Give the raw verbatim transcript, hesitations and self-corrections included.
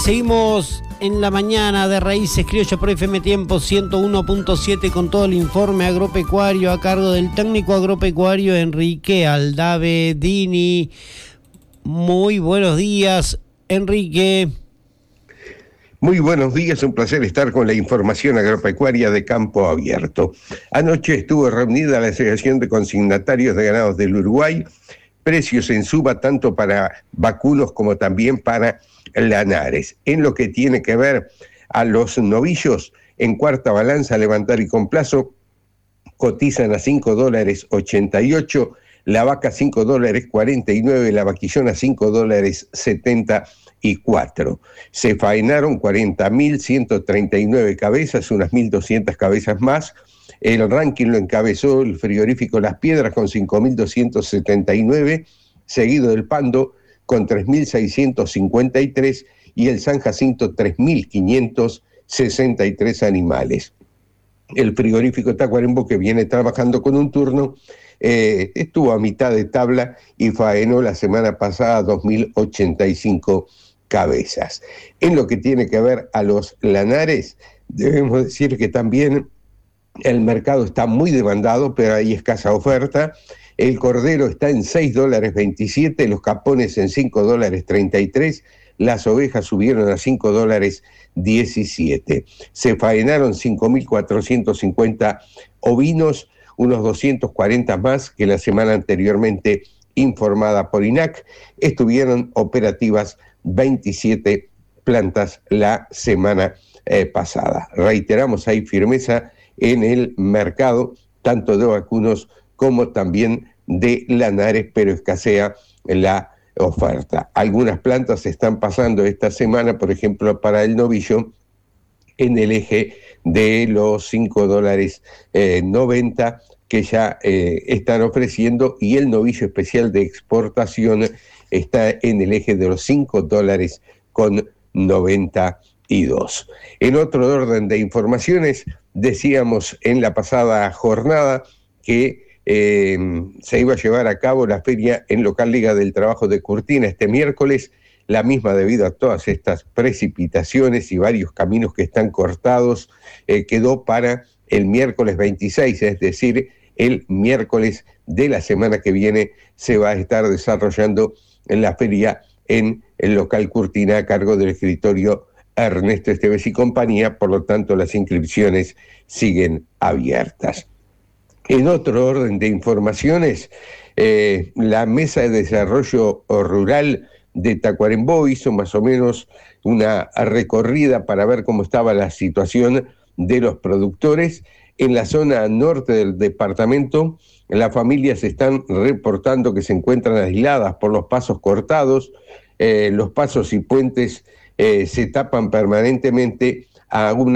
seguimos en la mañana de Raíces Criollas por F M Tiempo ciento uno punto siete con todo el informe agropecuario a cargo del técnico agropecuario Enrique Aldave Dini. Muy buenos días, Enrique. Muy buenos días, un placer estar con la información agropecuaria de Campo Abierto. Anoche estuvo reunida la Asociación de Consignatarios de Ganados del Uruguay, precios en suba tanto para vacunos como también para lanares. En lo que tiene que ver a los novillos, en cuarta balanza, levantar y con plazo, cotizan a cinco dólares ochenta y ocho, la vaca cinco dólares cuarenta y nueve, la vaquillona cinco dólares setenta y cuatro. Se faenaron cuarenta mil ciento treinta y nueve cabezas, unas mil doscientas cabezas más. El ranking lo encabezó el frigorífico Las Piedras con cinco mil doscientos setenta y nueve, seguido del Pando con tres mil seiscientos cincuenta y tres y el San Jacinto tres mil quinientos sesenta y tres animales. El frigorífico Tacuarembó, que viene trabajando con un turno, eh, estuvo a mitad de tabla y faenó la semana pasada dos mil ochenta y cinco cabezas. En lo que tiene que ver a los lanares, debemos decir que también el mercado está muy demandado, pero hay escasa oferta. El cordero está en seis dólares veintisiete, los capones en cinco dólares treinta y tres, las ovejas subieron a cinco dólares diecisiete. Se faenaron cinco mil cuatrocientos cincuenta ovinos, unos doscientos cuarenta más que la semana anteriormente informada por INAC. Estuvieron operativas veintisiete plantas la semana eh, pasada. Reiteramos, hay firmeza en el mercado, tanto de vacunos como también de lanares, pero escasea la oferta. Algunas plantas se están pasando esta semana, por ejemplo, para el novillo, en el eje de los cinco dólares noventa que ya eh, están ofreciendo, y el novillo especial de exportación está en el eje de los cinco dólares con noventa y dos. En otro orden de informaciones, decíamos en la pasada jornada que eh, se iba a llevar a cabo la feria en Local Liga del Trabajo de Curtina este miércoles, la misma debido a todas estas precipitaciones y varios caminos que están cortados, eh, quedó para el miércoles veintiséis, es decir, el miércoles de la semana que viene se va a estar desarrollando en la feria en el local Curtina a cargo del escritorio Ernesto Esteves y compañía, por lo tanto las inscripciones siguen abiertas. En otro orden de informaciones, eh, la Mesa de Desarrollo Rural de Tacuarembó hizo más o menos una recorrida para ver cómo estaba la situación de los productores. En la zona norte del departamento, las familias están reportando que se encuentran aisladas por los pasos cortados, eh, los pasos y puentes eh, se tapan permanentemente a una